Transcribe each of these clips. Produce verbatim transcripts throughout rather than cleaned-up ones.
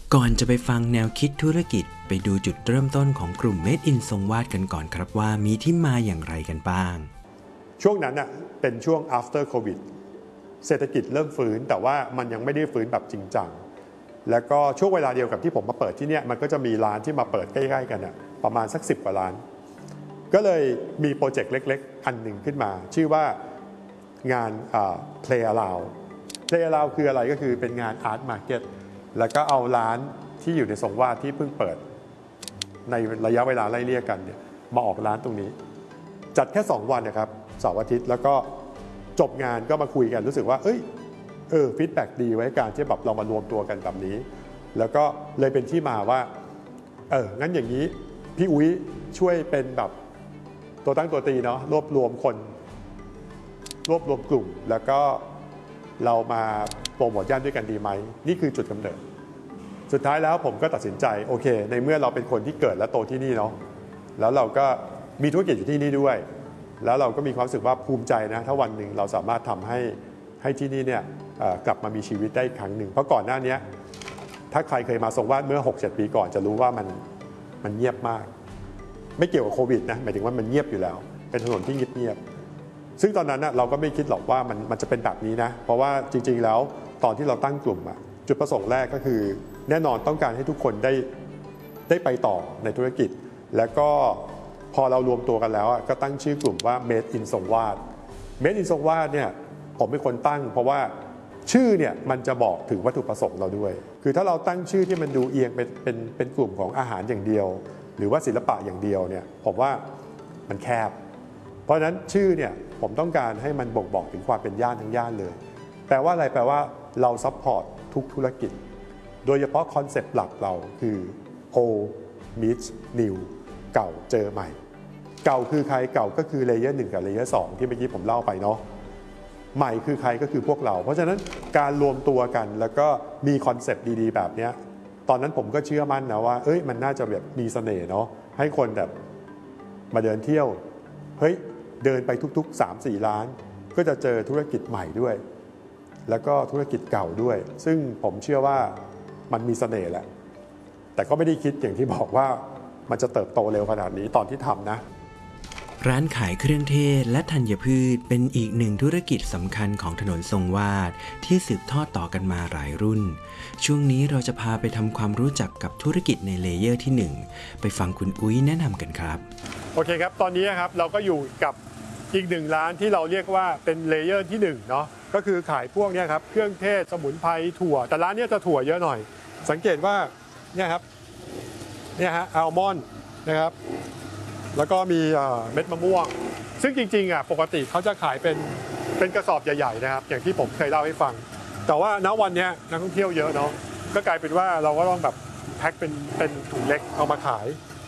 ก่อนจะไปฟังแนวคิดธุรกิจไปดูจุดเริ่มต้นของกลุ่ม Made in ทรงวาดกันก่อนครับว่ามีที่มาอย่างไรกันบ้างช่วงนั้นน่ะเป็นช่วง after covid เศรษฐกิจเริ่มฟื้นแต่ว่ามันยังไม่ได้ฟื้นแบบจริงจังแล้วก็ช่วงเวลาเดียวกับที่ผมมาเปิดที่นี่มันก็จะมีร้านที่มาเปิดใกล้ๆกันน่ะประมาณสักสิบกว่าร้านก็เลยมีโปรเจกต์เล็กๆอันหนึ่งขึ้นมาชื่อว่างาน Play Around Play Around คืออะไรก็คือเป็นงาน Art Market แล้วก็เอาร้านที่อยู่ในทรงวาดที่เพิ่งเปิดในระยะเวลาไล่เลี่ยกันเนี่ยมาออกร้านตรงนี้จัดแค่สองวันนะครับเสาร์อาทิตย์แล้วก็จบงานก็มาคุยกันรู้สึกว่าเอ้ยเออฟีดแบ็กดีไว้การที่แบบเรามารวมตัวกันแบบนี้แล้วก็เลยเป็นที่มาว่าเอองั้นอย่างนี้พี่อุ้ยช่วยเป็นแบบตัวตั้งตัวตีเนาะรวบรวมคนรวบรวมกลุ่มแล้วก็เรามาโปรโมทย่านด้วยกันดีไหมนี่คือจุดกำเนิดสุดท้ายแล้วผมก็ตัดสินใจโอเคในเมื่อเราเป็นคนที่เกิดและโตที่นี่เนาะแล้วเราก็มีธุรกิจอยู่ที่นี่ด้วยแล้วเราก็มีความรู้สึกว่าภูมิใจนะถ้าวันหนึ่งเราสามารถทำให้ให้ที่นี่เนี่ยกลับมามีชีวิตได้อีกครั้งหนึ่งเพราะก่อนหน้านี้ถ้าใครเคยมาทรงวาดเมื่อ หกเจ็ด ปีก่อนจะรู้ว่ามันมันเงียบมากไม่เกี่ยวกับโควิดนะหมายถึงว่ามันเงียบอยู่แล้วเป็นถนนที่เงียบๆซึ่งตอนนั้นนะเราก็ไม่คิดหรอกว่ามันมันจะเป็นแบบนี้นะเพราะว่าจริงๆแล้วตอนที่เราตั้งกลุ่มอะจุดประสงค์แรกก็คือแน่นอนต้องการให้ทุกคนได้ได้ไปต่อในธุรกิจแล้วก็พอเรารวมตัวกันแล้วก็ตั้งชื่อกลุ่มว่า Made in ทรงวาด Made in ทรงวาดเนี่ยผมเป็นคนตั้งเพราะว่าชื่อเนี่ยมันจะบอกถึงวัตถุประสงค์เราด้วยคือถ้าเราตั้งชื่อที่มันดูเอียงเป็นเป็นเป็นกลุ่มของอาหารอย่างเดียวหรือว่าศิลปะอย่างเดียวเนี่ยผมว่ามันแคบเพราะฉะนั้นชื่อเนี่ยผมต้องการให้มันบ่งบอกถึงความเป็นย่านทั้งย่านเลยแปลว่าอะไรแปลว่าเราซัพพอร์ตทุกธุรกิจโดยเฉพาะคอนเซปต์หลักเราคือ old meets new เก่าเจอใหม่เก่าคือใครเก่าก็คือเลเยอร์หนึ่งกับเลเยอร์สองที่เมื่อกี้ผมเล่าไปเนาะใหม่คือใครก็คือพวกเราเพราะฉะนั้นการรวมตัวกันแล้วก็มีคอนเซปต์ดีๆแบบนี้ตอนนั้นผมก็เชื่อมั่นนะว่าเอ้ยมันน่าจะแบบมีเสน่ห์เนาะให้คนแบบมาเดินเที่ยวเฮ้ยเดินไปทุกๆ สามสี่ ร้านก็จะเจอธุรกิจใหม่ด้วยแล้วก็ธุรกิจเก่าด้วยซึ่งผมเชื่อว่ามันมีเสน่ห์แหละแต่ก็ไม่ได้คิดอย่างที่บอกว่ามันจะเติบโตเร็วขนาดนี้ตอนที่ทำนะร้านขายเครื่องเทศและธัญพืชเป็นอีกหนึ่งธุรกิจสำคัญของถนนทรงวาดที่สืบทอดต่อกันมาหลายรุ่นช่วงนี้เราจะพาไปทำความรู้จักกับธุรกิจในเลเยอร์ที่หนึ่งไปฟังคุณอุ้ยแนะนำกันครับโอเคครับตอนนี้ครับเราก็อยู่กับอีกหนึ่งร้านที่เราเรียกว่าเป็นเลเยอร์ที่หนึ่งเนาะก็คือขายพวกนี้ครับเครื่องเทศสมุนไพรถั่วแต่ร้านนี้จะถั่วเยอะหน่อยสังเกตว่าเนี่ยครับเนี่ยฮะอัลมอนด์นะครับแล้วก็มีเม็ดมะม่วงซึ่งจริงๆอ่ะปกติเขาจะขายเป็นเป็นกระสอบใหญ่ๆนะครับอย่างที่ผมเคยเล่าให้ฟังแต่ว่าณวันนี้นักท่องเที่ยวเยอะเนาะก็กลายเป็นว่าเราก็ต้องแบบแพ็คเป็นเป็นถุงเล็กเอามาขาย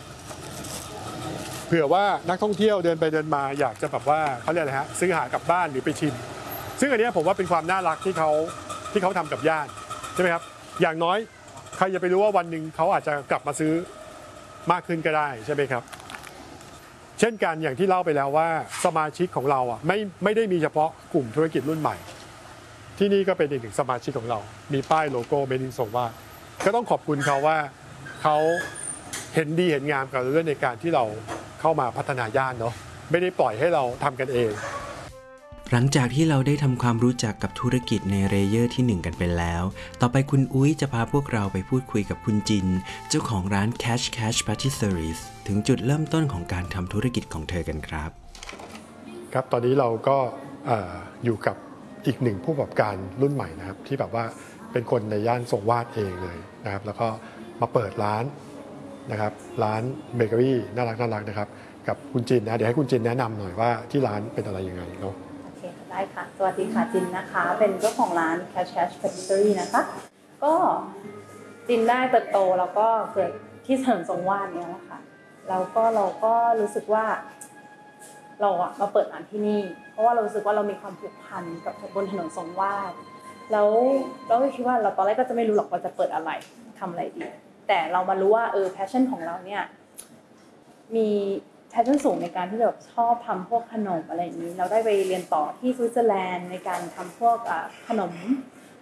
เผื่อว่านักท่องเที่ยวเดินไปเดินมาอยากจะแบบว่าเขาเรียกอะไรฮะซื้อหากลับบ้านหรือไปชิมซึ่งอันนี้ผมว่าเป็นความน่ารักที่เขาที่เขาทำกับญาติใช่ไหมครับอย่างน้อยใครจะไปรู้ว่าวันหนึ่งเขาอาจจะกลับมาซื้อมากขึ้นก็ได้ใช่ไหมครับเช่นกันอย่างที่เล่าไปแล้วว่าสมาชิกของเราอ่ะไม่ไม่ได้มีเฉพาะกลุ่มธุรกิจรุ่นใหม่ที่นี่ก็เป็นอีกหนึ่งสมาชิกของเรามีป้ายโลโก้ Made in ทรงวาดก็ต้องขอบคุณเขาว่าเขาเห็นดีเห็นงามกับเรื่องในการที่เราเข้ามาพัฒนาย่านเนาะไม่ได้ปล่อยให้เราทำกันเองหลังจากที่เราได้ทำความรู้จักกับธุรกิจในเลเยอร์ที่หนึ่งกันไปแล้วต่อไปคุณอุ้ยจะพาพวกเราไปพูดคุยกับคุณจินเจ้าของร้าน Cash Cash Patisseries ถึงจุดเริ่มต้นของการทำธุรกิจของเธอกันครับครับตอนนี้เราก็อยู่กับอีกหนึ่งผู้ประกอบการรุ่นใหม่นะครับที่แบบว่าเป็นคนในย่านทรงวาดเองเลยนะครับแล้วก็มาเปิดร้านนะครับร้านเบเกอรี่น่ารักน่ารักนะครับกับคุณจินนะเดี๋ยวให้คุณจินแนะนำหน่อยว่าที่ร้านเป็นอะไรยังไงเนาะได้ค่ะสวัสดีค่ะจินนะคะเป็นเจ้าของร้าน Cash Cash Patisserie นะคะก็จินได้เติบโตแล้วก็เกิดที่ถนนทรงวาดเนี่ยแหละค่ะแล้วก็เราก็รู้สึกว่าเราอะมาเปิดร้านที่นี่เพราะว่าเรารู้สึกว่าเรามีความผูกพันกับบนถนนทรงวาดแล้วเราก็คิดว่าเราตอนแรกก็จะไม่รู้หรอกว่าจะเปิดอะไรทำอะไรดีแต่เรามารู้ว่าเออ passion ของเราเนี่ยมีแพชชั่นสูงในการที่แบบชอบทำพวกขนมอะไรอย่างนี้เราได้ไปเรียนต่อที่สวิตเซอร์แลนด์ในการทำพวกขนม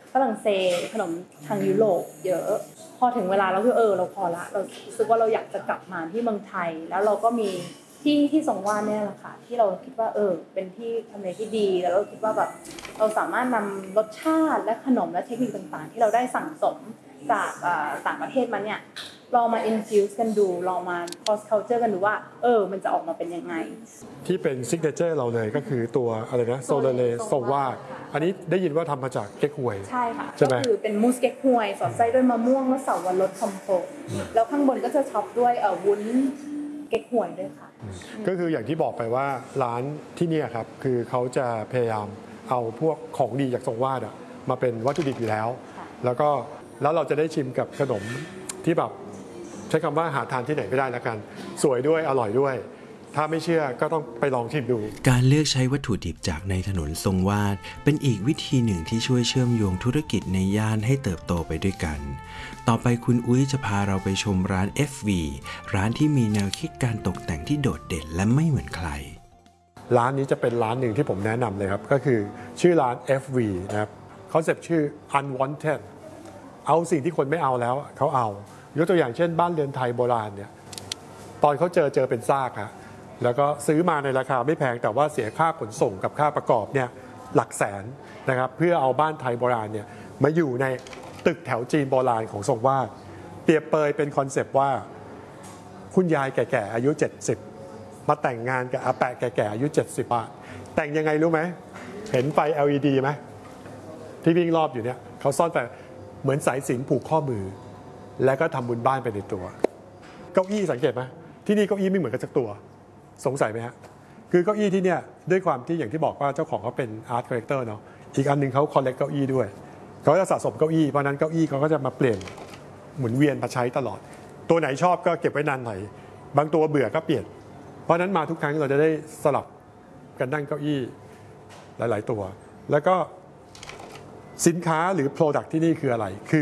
ฝรั่งเศสขนมทางยุโรปเยอะพอถึงเวลาเราคือเออเราพอละเรารู้สึกว่าเราอยากจะกลับมาที่เมืองไทยแล้วเราก็มีที่ที่ทรงวาดเนี่ยแหละค่ะที่เราคิดว่าเออเป็นที่ทำเลที่ดีแล้วเราคิดว่าแบบเราสามารถนำรสชาติและขนมและเทคนิคต่างๆที่เราได้สั่งสมจากต่างประเทศมาเนี่ยลองมา infuse กันดูลองมา cross culture กันดูว่าเออมันจะออกมาเป็นยังไงที่เป็นซิกเนเจอร์เราเลยก็คือตัวอะไรนะโซเลเลทรงวาดอันนี้ได้ยินว่าทำมาจากเก๊กฮวยใช่ค่ะก็คือเป็นมูสเก๊กฮวยสอดไส้ด้วยมะม่วงและเสาวรสคอมโพตแล้วข้างบนก็จะท็อปด้วยเอ่อวุ้นเก๊กฮวยด้วยค่ะก็คืออย่างที่บอกไปว่าร้านที่นี่ครับคือเขาจะพยายามเอาพวกของดีจากทรงวาดมาเป็นวัตถุดิบอยู่แล้วแล้วก็แล้วเราจะได้ชิมกับขนมที่แบบใช้คำว่าหาทานที่ไหนไม่ได้แล้วกันสวยด้วยอร่อยด้วยถ้าไม่เชื่อก็ต้องไปลองชิมดูการเลือกใช้วัตถุดิบจากในถนนทรงวาดเป็นอีกวิธีหนึ่งที่ช่วยเชื่อมโยงธุรกิจในย่านให้เติบโตไปด้วยกันต่อไปคุณอุ้ยจะพาเราไปชมร้าน เอฟ วี ร้านที่มีแนวคิดการตกแต่งที่โดดเด่นและไม่เหมือนใครร้านนี้จะเป็นร้านหนึ่งที่ผมแนะนำเลยครับก็คือชื่อร้าน เอฟ วี นะครับคอนเซ็ปต์ชื่อ unwanted เอาสิ่งที่คนไม่เอาแล้วเขาเอายกตัวอย่างเช่นบ้านเรือนไทยโบราณเนี่ยตอนเขาเจอเจอเป็นซากอะแล้วก็ซื้อมาในราคาไม่แพงแต่ว่าเสียค่าขนส่งกับค่าประกอบเนี่ยหลักแสนนะครับเพื่อเอาบ้านไทยโบราณเนี่ยมาอยู่ในตึกแถวจีนโบราณของทรงวาดเปรียบเปยเป็นคอนเซปต์ว่าคุณยายแก่ๆอายุเจ็ดสิบมาแต่งงานกับอาแปะแก่ๆอายุเจ็ดสิบอ่ะแต่งยังไงรู้ไหมเห็นไฟ แอล อี ดี ไหมที่วิ่งรอบอยู่เนี่ยเขาซ่อนแต่เหมือนสายสิญจน์ผูกข้อมือแล้วก็ทำบุญบ้านไปในตัวเก้าอี้สังเกตไหมที่นี่เก้าอี้ไม่เหมือนกันสักตัวสงสัยไหมฮะคือเก้าอี้ที่เนี่ยด้วยความที่อย่างที่บอกว่าเจ้าของเขาเป็นอาร์ตคอลเลกเตอร์เนาะอีกอันนึงเขาคอลเลกเก้าอี้ด้วยเขาจะสะสมเก้าอี้เพราะนั้นเก้าอี้เขาก็จะมาเปลี่ยนหมุนเวียนมาใช้ตลอดตัวไหนชอบก็เก็บไว้นานหน่อยบางตัวเบื่อก็เปลี่ยนเพราะนั้นมาทุกครั้งเราจะได้สลับกันนั่งเก้าอี้หลายๆตัวแล้วก็สินค้าหรือ Product ที่นี่คืออะไรคือ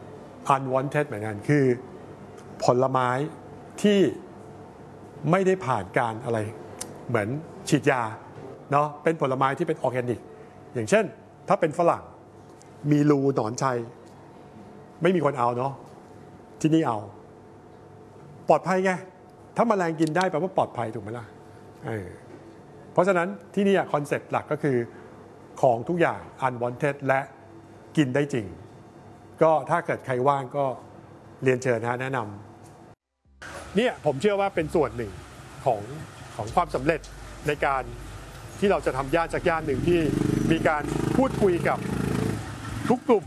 unwanted เหมือนกันคือผลไม้ที่ไม่ได้ผ่านการอะไรเหมือนฉีดยาเนาะเป็นผลไม้ที่เป็นออร์แกนิกอย่างเช่นถ้าเป็นฝรั่งมีรูหนอนชัยไม่มีคนเอาเนาะที่นี่เอาปลอดภัยไงถ้าแมลงกินได้แปลว่าปลอดภัยถูกไหมล่ะ เออ เพราะฉะนั้นที่นี่คอนเซปต์หลักก็คือของทุกอย่าง unwanted และกินได้จริงก็ถ้าเกิดใครว่างก็เรียนเชิญนะแนะนำเนี่ยผมเชื่อว่าเป็นส่วนหนึ่งของของความสำเร็จในการที่เราจะทำย่านจากย่านหนึ่งที่มีการพูดคุยกับทุกกลุ่ม